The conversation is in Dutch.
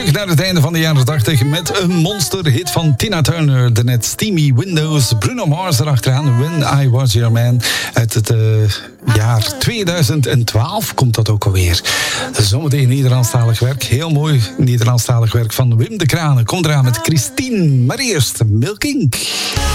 terug naar het einde van de jaren 80 met een monsterhit van Tina Turner. De net Steamy Windows. Bruno Mars erachteraan. When I Was Your Man. Uit het jaar 2012 komt dat ook alweer. Zometeen Nederlandstalig werk. Heel mooi Nederlandstalig werk van Wim de Kranen. Komt eraan met Christine. Maar eerst Milking.